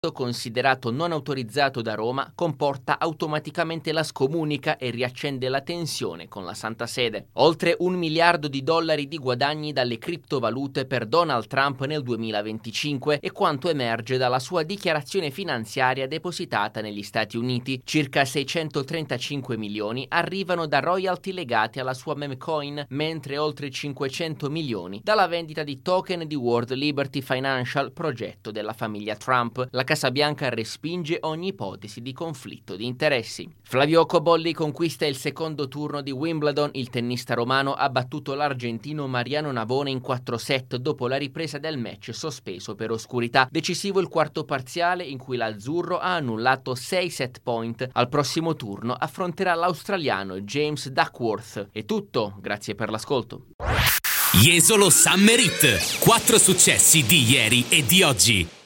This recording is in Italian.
considerato non autorizzato da Roma, comporta automaticamente la scomunica e riaccende la tensione con la Santa Sede. Oltre $1 miliardo di guadagni dalle criptovalute per Donald Trump nel 2025 è quanto emerge dalla sua dichiarazione finanziaria depositata negli Stati Uniti. Circa 635 milioni arrivano da royalty legati alla sua meme coin, mentre oltre 500 milioni dalla vendita di token di World Liberty Financial, progetto della famiglia Trump. La Casa Bianca respinge ogni ipotesi di conflitto di interessi. Flavio Cobolli conquista il secondo turno di Wimbledon. Il tennista romano ha battuto l'argentino Mariano Navone in 4 set dopo la ripresa del match sospeso per oscurità. Decisivo il quarto parziale in cui l'azzurro ha annullato 6 set point. Al prossimo turno affronterà l'australiano James Duckworth. È tutto, grazie per l'ascolto. Jesolo Summer Hit. 4 successi di ieri e di oggi.